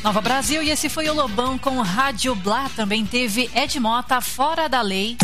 Nova Brasil, e esse foi o Lobão com Rádio Blá. Também teve Ed Mota, Fora da Lei.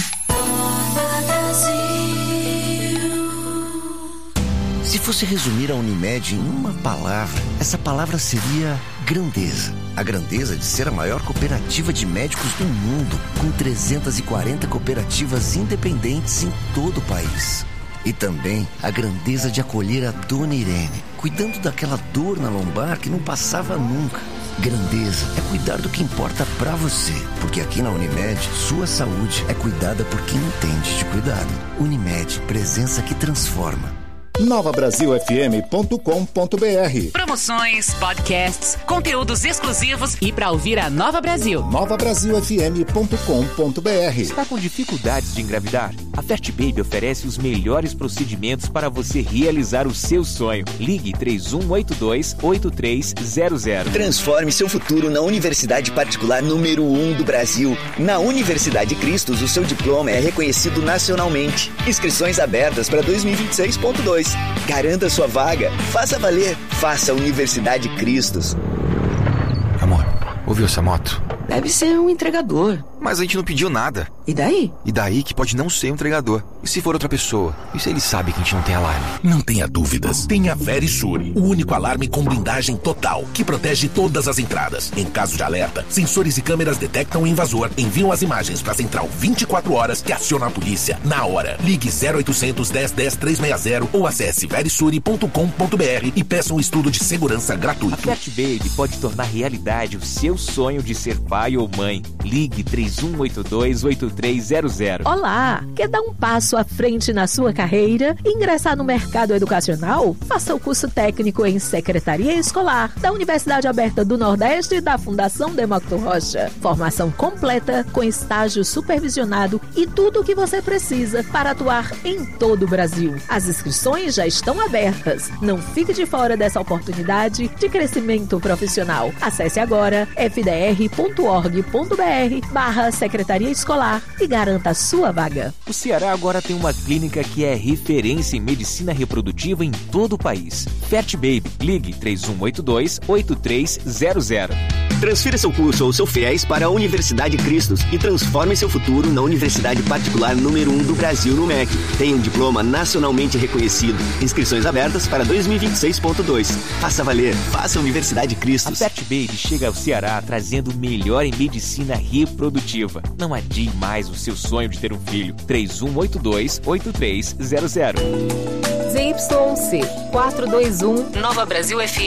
Se fosse resumir a Unimed em uma palavra, essa palavra seria grandeza. A grandeza de ser a maior cooperativa de médicos do mundo, com 340 cooperativas independentes em todo o país. E também a grandeza de acolher a Dona Irene, cuidando daquela dor na lombar que não passava nunca. Grandeza é cuidar do que importa pra você, porque aqui na Unimed, sua saúde é cuidada por quem entende de cuidado. Unimed, presença que transforma. NovaBrasilFM.com.br. Promoções, podcasts, conteúdos exclusivos e para ouvir a Nova Brasil. NovaBrasilFM.com.br. Está com dificuldades de engravidar? A Fert Baby oferece os melhores procedimentos para você realizar o seu sonho. Ligue 3182-8300. Transforme seu futuro na universidade particular número 1 do Brasil. Na Universidade Cristos, o seu diploma é reconhecido nacionalmente. Inscrições abertas para 2026.2. Garanta sua vaga. Faça valer. Faça a Universidade Cristos. Amor, ouviu essa moto? Deve ser um entregador. Mas a gente não pediu nada. E daí? E daí que pode não ser um entregador. E se for outra pessoa? E se ele sabe que a gente não tem alarme? Não tenha dúvidas. Tenha Verisure, o único alarme com blindagem total, que protege todas as entradas. Em caso de alerta, sensores e câmeras detectam o invasor, enviam as imagens para a central 24 horas que aciona a polícia na hora. Ligue 0800 10 10 360 ou acesse verisure.com.br e peça um estudo de segurança gratuito. A Fert Baby pode tornar realidade o seu sonho de ser pai ou mãe. Ligue 3182-8300. Olá! Quer dar um passo à frente na sua carreira e ingressar no mercado educacional? Faça o curso técnico em Secretaria Escolar da Universidade Aberta do Nordeste e da Fundação Demócrito Rocha. Formação completa com estágio supervisionado e tudo o que você precisa para atuar em todo o Brasil. As inscrições já estão abertas. Não fique de fora dessa oportunidade de crescimento profissional. Acesse agora fdr.org.br/Secretaria Escolar e garanta a sua vaga. O Ceará agora tem uma clínica que é referência em medicina reprodutiva em todo o país. Fert Baby. Ligue 3182-8300. Transfira seu curso ou seu FIES para a Universidade Cristos e transforme seu futuro na universidade particular número 1 do Brasil no MEC. Tem um diploma nacionalmente reconhecido. Inscrições abertas para 2026.2. Faça valer. Faça a Universidade Cristos. A Fert Baby chega ao Ceará trazendo o melhor em medicina reprodutiva. Não adie mais o seu sonho de ter um filho. 3182-8300. ZYC 421 Nova Brasil FM.